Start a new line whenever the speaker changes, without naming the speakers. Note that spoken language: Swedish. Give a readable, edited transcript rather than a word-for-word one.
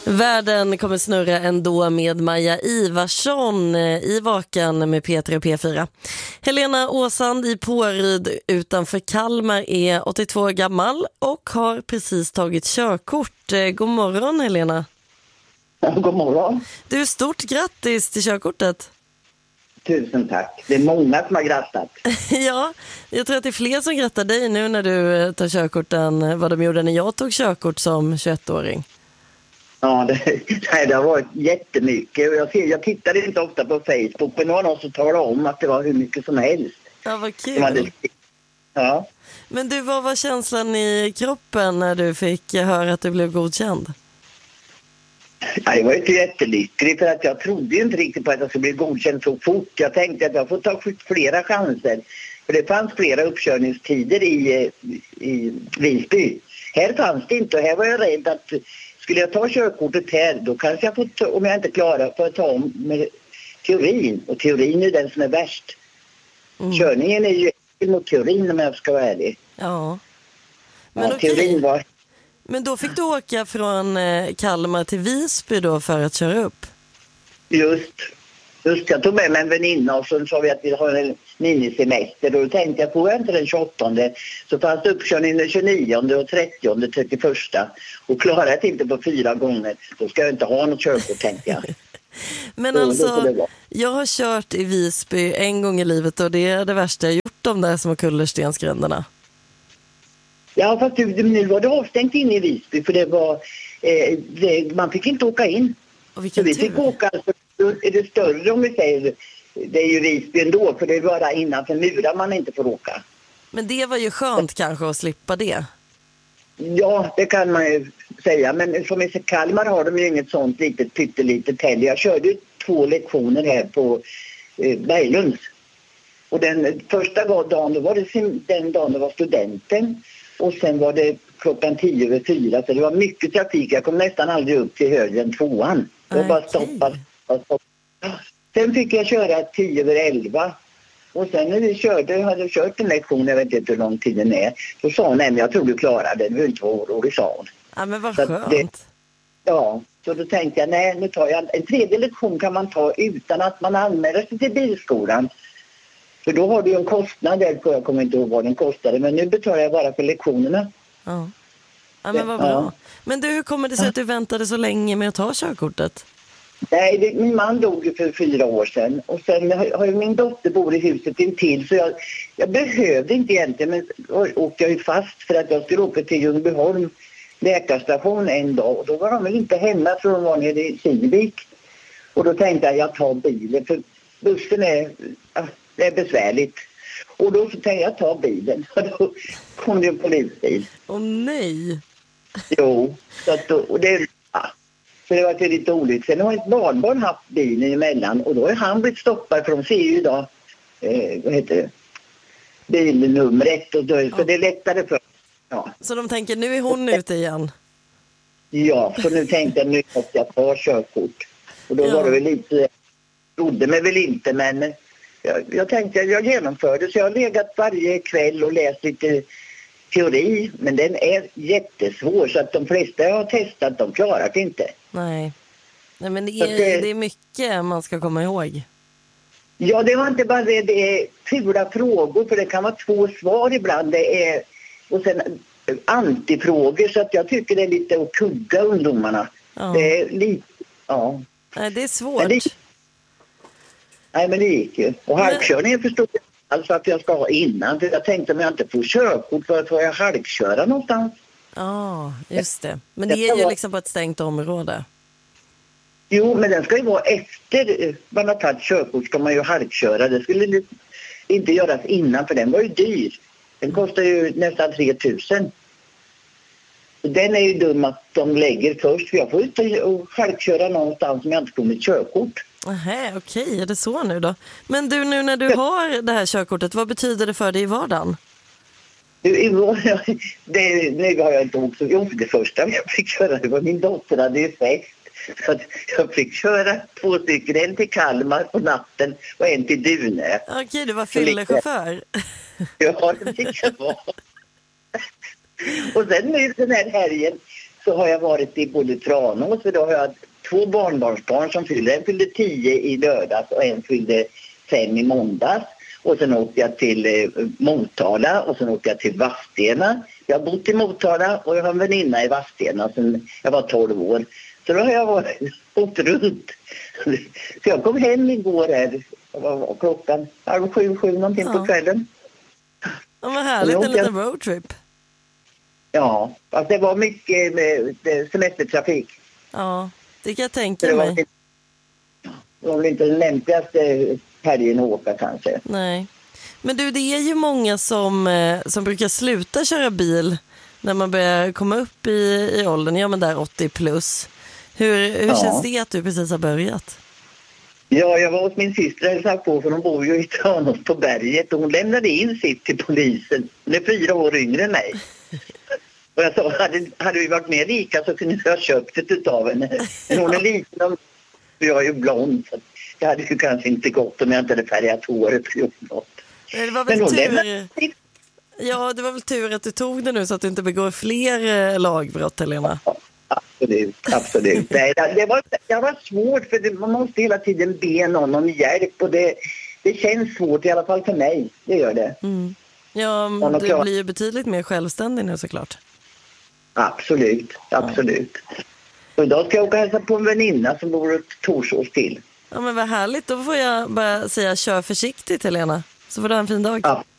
Världen kommer snurra ändå med Maja Ivarsson i Vakan med Peter och P4. Helena Åsand i Påryd utanför Kalmar är 82 år gammal och har precis tagit körkort. God morgon Helena.
God morgon.
Du, stort grattis till körkortet.
Tusen tack. Det är många som har grattat.
Ja, jag tror att det är fler som grattar dig nu när du tar körkort än vad de gjorde när jag tog körkort som 21-åring.
Ja, det har varit jättemycket. Jag tittade inte ofta på Facebook, men någon som talade om att det var hur mycket som helst.
Ja, vad kul.
Ja.
Men du, vad var känslan i kroppen när du fick höra att du blev godkänd?
Ja, jag var inte jättelycklig för att jag trodde inte riktigt på att jag skulle bli godkänd så fort. Jag tänkte att jag får ta flera chanser. För det fanns flera uppkörningstider i Visby. Här fanns det inte, och här var jag rädd att skulle jag ta körkortet här, då kanske jag får, om jag inte klarar, får jag ta om med teorin. Och teorin är den som är värst. Körningen är ju mot teorin om jag ska vara ärlig.
Ja.
Men ja, teorin var...
Men då fick du åka från Kalmar till Visby då för att köra upp? Just,
jag tog med mig en väninna och så sa vi att vi har en minisemester. Då tänkte jag, får jag inte den 28, så fanns det uppkörning den 29 och 30 och 31. Och klarar jag inte på 4 gånger, då ska jag inte ha något körkort, tänkte jag.
Men alltså, jag har kört i Visby en gång i livet och det är det värsta jag gjort, de där små kullerstensgränderna.
Ja, fast nu var det avstängt in i Visby för det var, man fick inte åka in.
Och vilken
så vi fick åka, alltså, är det större om vi säger, det är ju Visby ändå, för det är bara innanför murar man inte får åka.
Men det var ju skönt kanske att slippa det.
Ja, det kan man ju säga, men som i Kalmar har de ju inget sånt litet pyttelitet heller. Jag körde ju 2 lektioner här på Berglunds. Och den första dagen, då var det den dagen det var studenten. Och sen var det 3:10, så det var mycket trafik. Jag kom nästan aldrig upp till högre än 2:an. Det var bara stoppat. Sen fick jag köra 10:11. Och sen när vi hade kört en lektion, jag vet inte hur lång tid den är. Så sa hon, nej men jag tror du klarar det. Du vill inte vara orolig, sa hon.
Ja, men vad skönt.
Så då tänkte jag, nej nu tar jag en 3:e lektion kan man ta utan att man anmäler sig till bilskolan. För då har du ju en kostnad där på, jag kommer inte ihåg vad den kostade, men nu betalar jag bara för lektionerna.
Ja, men vad bra. Ja. Men du, hur kommer det sig att du väntade så länge med att ta körkortet?
Nej, min man dog ju för 4 år sedan. Och sen har ju min dotter bor i huset intill, så jag behövde inte egentligen, men åkte jag ju fast för att jag skulle åka till Ljungbyholm läkarstation en dag. Och då var de väl inte hemma, för de var nere i Kivik. Och då tänkte jag tar bilen, för bussen det är besvärligt. Och då tänkte jag ta bilen. Och då kom det en polisbil.
Åh nej!
Jo, och det... Så det var lite olyckligt. Sen har ett barnbarn haft bilen emellan. Och då har han blivit stoppad. För de ser ju idag, vad heter det? Bilnumret. Och då, så det är lättare för. Ja.
Så de tänker, nu är hon ute igen?
Ja, så nu tänkte jag, nu måste jag ta körkort. Och då var det väl lite, trodde mig väl inte, men jag tänkte, jag genomförde. Så jag har legat varje kväll och läst lite teori, men den är jättesvår, så att de flesta jag har testat, de klarar det inte.
Nej, men det är mycket man ska komma ihåg.
Ja, det var inte bara det är fula frågor, för det kan vara 2 svar ibland. Det är, och sen antifrågor, så att jag tycker det är lite att kugga ungdomarna. Ja. Det är lite, ja.
Nej, det är svårt.
Men det gick ju. Och halkkörningen förstod jag. Alltså att jag ska ha innan. För jag tänkte om jag inte får körkort, för att får jag halkköra någonstans?
Ja, just det. Men det är ju liksom på ett stängt område.
Jo, men den ska ju vara efter man har tagit körkort, ska man ju halkköra. Det skulle inte göras innan, för den var ju dyr. Den kostar ju nästan 3 000. Den är ju dum att de lägger först. För jag får inte halkköra någonstans om jag inte får mitt körkort.
Aha, okej, är det så nu då? Men du, nu när du har det här körkortet, vad betyder det för dig i vardagen?
Nu har jag inte åkt så jobb. Det första jag fick köra, det var min dotter hade ju fest. Så att jag fick köra 2 stycken, en till Kalmar på natten och en till Dune.
Okej, du var fyllechaufför.
Ja, det fick jag vara. Och sen nu den här helgen så har jag varit i både Tranås, för då har jag 2 barnbarnsbarn som fyller. En fyllde 10 i lördags och en fyllde 5 i måndags. Och sen åkte jag till Motala och sen åkte jag till Vadstena. Jag har bott i Motala och jag har en väninna i Vadstena sedan jag var 12 år. Så då har jag åkt runt. Så jag kom hem igår här. Var klockan 6:30 någonting på kvällen.
Ja, vad härligt, en liten roadtrip.
Ja, alltså det var mycket med semestertrafik.
Ja, det kan jag tänka mig.
Det var väl inte den lämpligaste helgen att åka kanske.
Nej. Men du, det är ju många som brukar sluta köra bil när man börjar komma upp i åldern. Ja, men där 80 plus. Hur känns det att du precis har börjat?
Ja, jag var hos min syster och hälsade på, för hon bor ju i Tranås på berget, och hon lämnade in sitt till polisen. Hon är 4 år yngre än mig. Och jag sa, hade vi varit mer lika så kunde jag ha köpt det utav henne. Men hon är liten och jag är ju blond, så det hade ju kanske inte gått om jag inte hade färgat håret.
Det var väl tur. Ja, det var väl tur att du tog det nu så att du inte begår fler lagbrott, Helena.
Absolut. Nej, det var svårt, för man måste hela tiden be någon om hjälp, och det känns svårt, i alla fall för mig. Det gör det.
Mm. Ja, du blir ju betydligt mer självständig nu såklart.
Absolut. Och idag ska jag åka och hälsa på en väninna som bor ett Torsås till.
Ja, men vad härligt. Då får jag bara säga kör försiktigt, Helena. Så får du ha en fin dag.
Ja,